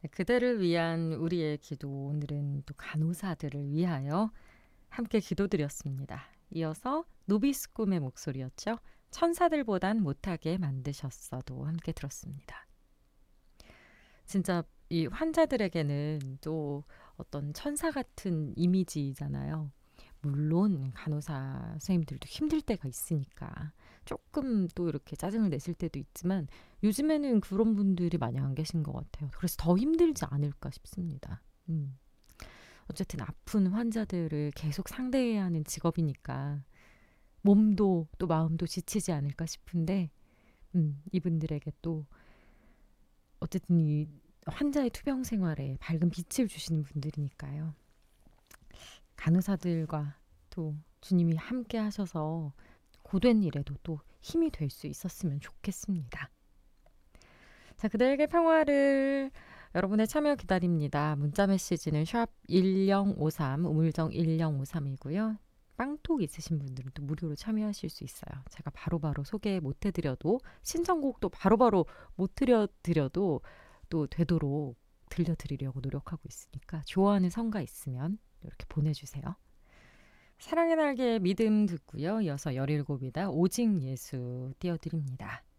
네, 그대를 위한 우리의 기도 오늘은 또 간호사들을 위하여 함께 기도드렸습니다. 이어서 노비스 꿈의 목소리였죠. 천사들보단 못하게 만드셨어도 함께 들었습니다. 진짜 이 환자들에게는 또 어떤 천사 같은 이미지잖아요. 물론 간호사 선생님들도 힘들 때가 있으니까 조금 또 이렇게 짜증을 내실 때도 있지만 요즘에는 그런 분들이 많이 안 계신 것 같아요. 그래서 더 힘들지 않을까 싶습니다. 어쨌든 아픈 환자들을 계속 상대해야 하는 직업이니까 몸도 또 마음도 지치지 않을까 싶은데 이분들에게 또 어쨌든 이 환자의 투병 생활에 밝은 빛을 주시는 분들이니까요. 간호사들과 또 주님이 함께 하셔서 고된 일에도 또 힘이 될 수 있었으면 좋겠습니다. 자, 그대에게 평화를 여러분의 참여 기다립니다. 문자 메시지는 샵 1053, 우물정 1053이고요. 빵톡 있으신 분들은 또 무료로 참여하실 수 있어요. 제가 바로바로 소개 못 해드려도 신청곡도 바로바로 못 들려드려도 또 되도록 들려드리려고 노력하고 있으니까 좋아하는 성가 있으면 이렇게 보내주세요. 사랑의 날개 믿음 듣고요. 이어서 17이다 오직 예수 띄워드립니다.